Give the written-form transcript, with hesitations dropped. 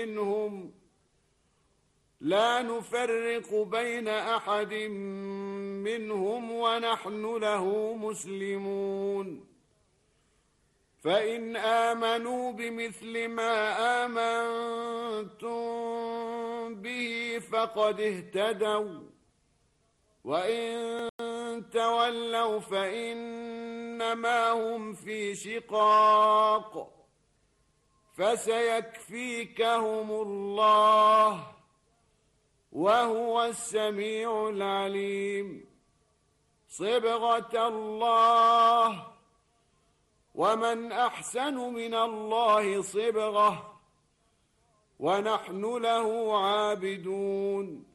منهم لا نفرق بين أحد منهم ونحن له مسلمون. فإن آمنوا بمثل ما آمنتم به فقد اهتدوا، وإن تولوا فإنما هم في شقاق، فسيكفيكهم الله وهو السميع العليم. صبغة الله، ومن أحسن من الله صبغة، ونحن له عابدون.